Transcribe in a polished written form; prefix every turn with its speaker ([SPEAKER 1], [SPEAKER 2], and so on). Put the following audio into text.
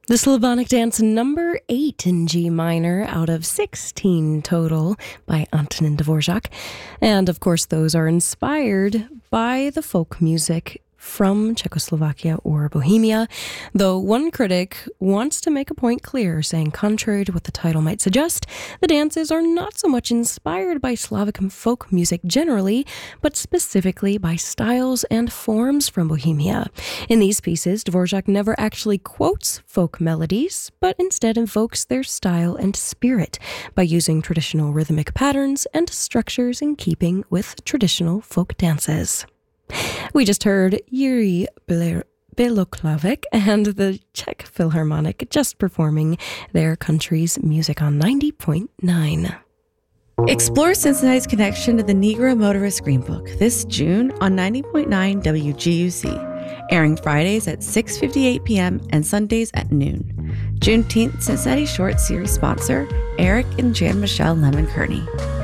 [SPEAKER 1] The Slavonic Dance number 8 in G minor out of 16 total by Antonin Dvorak. And of course, those are inspired by the folk music from Czechoslovakia or Bohemia, though one critic wants to make a point clear, saying contrary to what the title might suggest, the dances are not so much inspired by Slavic folk music generally, but specifically by styles and forms from Bohemia. In these pieces, Dvorak never actually quotes folk melodies, but instead invokes their style and spirit by using traditional rhythmic patterns and structures in keeping with traditional folk dances. We just heard Yuri Beloklavik and the Czech Philharmonic just performing their country's music on 90.9.
[SPEAKER 2] Explore Cincinnati's connection to the Negro Motorist Greenbook this June on 90.9 WGUC, airing Fridays at 6:58 p.m. and Sundays at noon. Juneteenth Cincinnati Short Series sponsor, Eric and Jan Michelle Lemon Kearney.